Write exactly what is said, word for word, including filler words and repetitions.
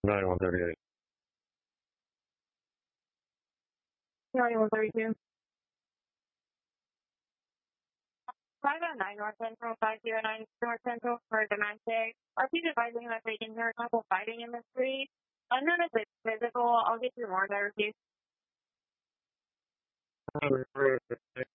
ninety-one thirty-eight. ninety-one thirty-two. five oh nine North Central, five oh nine North Central for domestic. Are please advising that they can hear a couple fighting in the street? Unknown if it's physical. I'll get you more there, too.